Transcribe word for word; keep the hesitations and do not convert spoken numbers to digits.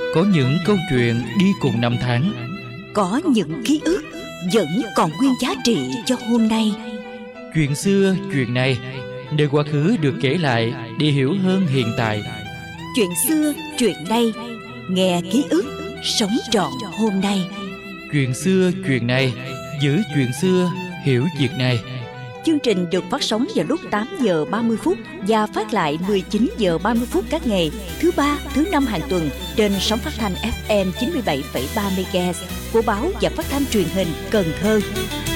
Có những câu chuyện đi cùng năm tháng, có những ký ức vẫn còn nguyên giá trị cho hôm nay. Chuyện xưa, chuyện này, nơi quá khứ được kể lại để hiểu hơn hiện tại. Chuyện xưa, chuyện này, nghe ký ức, sống trọn hôm nay. Chuyện xưa, chuyện này, giữ chuyện xưa, hiểu việc này. Chương trình được phát sóng vào lúc tám giờ ba mươi phút và phát lại mười chín giờ ba mươi phút các ngày thứ ba, thứ năm hàng tuần trên sóng phát thanh ép em chín mươi bảy phẩy ba mê ga héc của báo và phát thanh truyền hình Cần Thơ.